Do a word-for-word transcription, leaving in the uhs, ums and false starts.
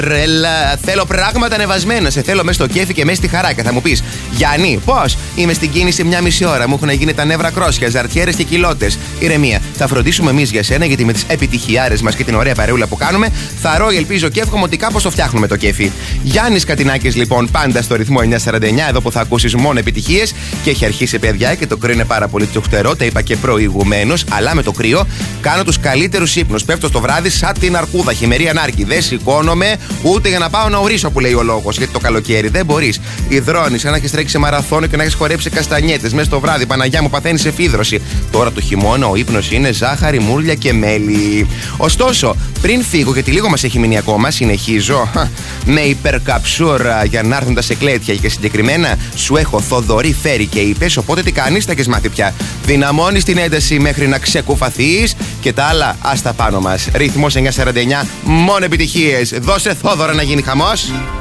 Τρελά. Θέλω πράγματα ανεβασμένα. Σε θέλω μέσα στο κέφι και μέσα στη χαρά. Και θα μου πει, Γιάννη, πώς? Είμαι στην κίνηση μια μισή ώρα. Μου έχουν γίνει τα νεύρα κρόσια, ζαρτιέρες και κοιλώτες. Ηρεμία. Θα φροντίσουμε εμείς για σένα, γιατί με τις επιτυχιάρες μας και την ωραία παρεούλα που κάνουμε, θα ρω, ελπίζω και εύχομαι ότι κάπως το φτιάχνουμε το κέφι. Γιάννης Κατινάκης, λοιπόν, πάντα στο ρυθμό εννιά σαράντα εννιά, εδώ που θα ακούσεις μόνο επιτυχίες. Και έχει αρχίσει, παιδιά, και το κρύο είναι πάρα πολύ τσουχτερό. Τα είπα και προηγουμένως. Αλλά με το κρύο κάνω τους καλύτερους ύπνους. Πέφτω στο βράδυ σαν την αρκούδα, χειμερή ανάρκη. Δεν σηκώνομαι ούτε για να πάω να ορίσω, που λέει ο λόγος. Γιατί το καλοκαίρι δεν μπορείς. Υδρώνεις, σαν να έχεις τρέξει σε μαραθώνιο και να έχεις χορέψει καστανιέτες. Μέσα στο βράδυ, Παναγιά μου, παθαίνεις εφίδρωση. Τώρα το χειμώνα ο ύπνος είναι ζάχαρη, μούρλια και μέλι. Ωστόσο, πριν φύγω, γιατί λίγο μας έχει μείνει ακόμα, συνεχίζω με υπερκαψούρα για να έρθουν τα σεκλέτια. Και συγκεκριμένα σου έχω Θοδωρή, Φέρι και είπες. Οπότε τι κάνεις, τα έχεις μάθει πια. Δυναμώνεις την ένταση μέχρι να ξεκουφαθείς και τα άλλα ας τα πάνω μας. Ρυθμός εννιά σαράντα εννιά, μόνο επιτυχίες. Δώσε Θόδωρα να γίνει χαμός.